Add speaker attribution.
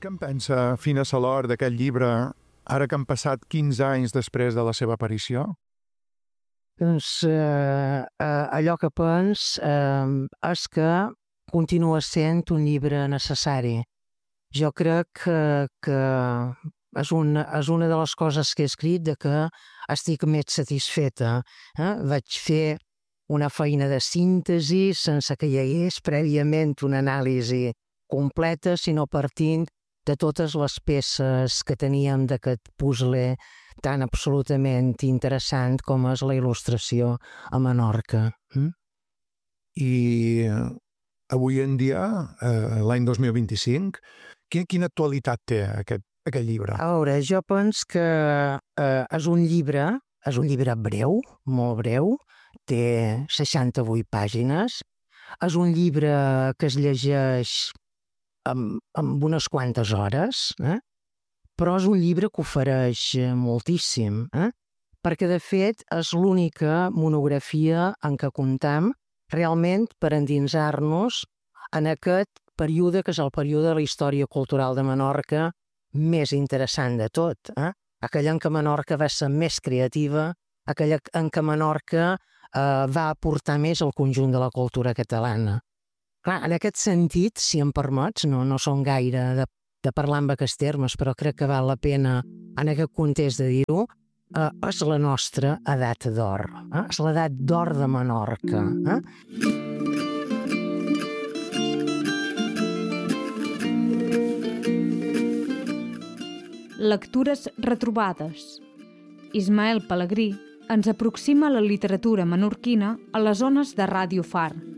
Speaker 1: què en pensa Fina Salor d'aquest llibre, ara que han passat 15 anys després de la seva aparició?
Speaker 2: Doncs allò que pens és que continua sent un llibre necessari. Jo crec que és una de les coses que he escrit de que estic més satisfeta. Vaig fer una feina de síntesi sense que hi hagués prèviament una anàlisi completa, sinó partint de totes les peces que teníem d'aquest puzzle tan absolutament interessant com és la il·lustració a Menorca.
Speaker 1: I avui en dia, l'any 2025, quina actualitat té aquest llibre?
Speaker 2: A veure, jo penso que és un llibre breu, molt breu, té 68 pàgines, és un llibre que es llegeix amb unes quantes hores, però és un llibre que ofereix moltíssim, perquè de fet és l'única monografia en què comptem realment per endinsar-nos en aquest període que és el període de la història cultural de Menorca més interessant de tot, aquell en què Menorca va ser més creativa, aquell en què Menorca va aportar més al conjunt de la cultura catalana. Clar, en aquest sentit, si em permets, no som gaire de parlar en aquests termes, però crec que val la pena en aquest context de dir-ho, és la nostra edat d'or, és l'edat d'or de Menorca.
Speaker 3: Lectures retrobades. Ismael Pelegrí ens aproxima la literatura menorquina a les ones de Ràdio Far.